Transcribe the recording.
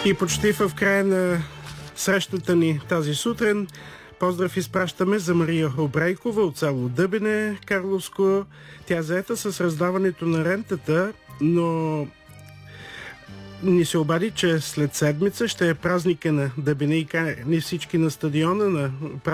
И почти в края на срещата ни тази сутрин поздрав изпращаме за Мария Обрейкова от село Дъбене, Карловско. Тя заета с раздаването на рентата, но ни се обади, че след седмица ще е празника на Дъбене и кани всички на стадиона на